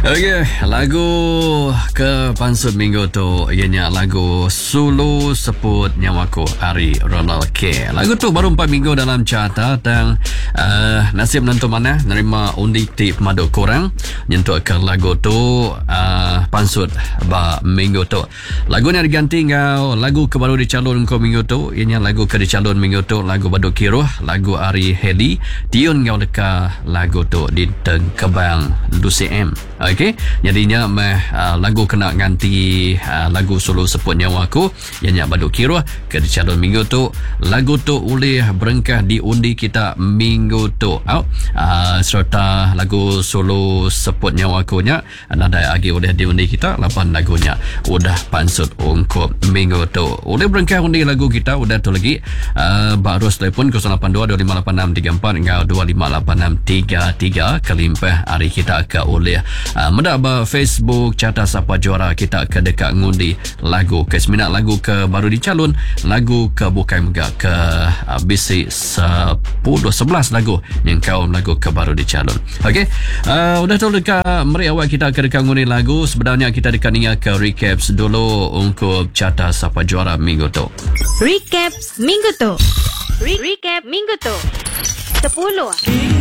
Okey, lagu ke pansut minggu tu ianya lagu Sulu Seput Nyawaku Ari Ronald K. Lagu tu baru 4 minggu dalam catatan nasib menentu mana nerima undi tip madu korang nyentuh ke lagu tu pansut ba minggu tu. Lagu ni diganti ngau lagu ke baru dicalon ko minggu tu ianya lagu ke dicalon minggu tu lagu Baduk Kiruh, lagu Ari Hedi tiun ngau deka lagu tu di Tengkebang Lucy M. Okey, jadinya lagu kena ganti lagu Sulu Seput Nyawaku ianya Baduk Kiruh ke dicalon minggu tu. Lagu tu boleh berengkah di undi kita minggu tu serta lagu Sulu Seput Nyawaku nya nada lagi boleh di undi kita 8 lagunya udah pansut untuk minggu tu. Boleh berengkah undi lagu kita udah tu lagi baru telefon 082-2586-34 ngau 2586-33 kelimpah hari kita ke oleh mendaba Facebook Carta Sapa Juara kita ke dekat ngundi lagu ke seminat lagu ke baru dicalon lagu ke bukan megak ke bisi 10-11 lagu yang kaum lagu ke baru dicalon. Okey, udah tahu dekat meri awal kita ke dekat ngundi lagu. Sebenarnya kita dekat ni ke recaps dulu untuk Carta Sapa Juara minggu tu. Recap minggu tu. Recap minggu tu. 10